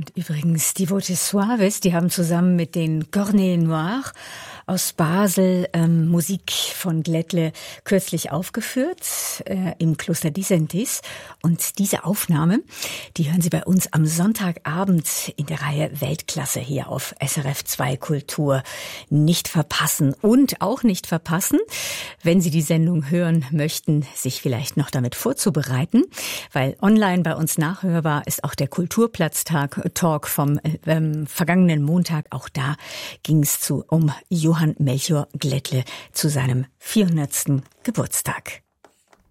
Und übrigens, die Voces Suaves, die haben zusammen mit den Cornets Noirs aus Basel Musik von Glättle kürzlich aufgeführt im Kloster Disentis. Und diese Aufnahme, die hören Sie bei uns am Sonntagabend in der Reihe Weltklasse hier auf SRF 2 Kultur. Nicht verpassen und auch nicht verpassen, wenn Sie die Sendung hören möchten, sich vielleicht noch damit vorzubereiten, weil online bei uns nachhörbar ist auch der Kulturplatztag-Talk vom vergangenen Montag. Auch da ging es um Johann Melchior Glättle zu seinem 400. Geburtstag.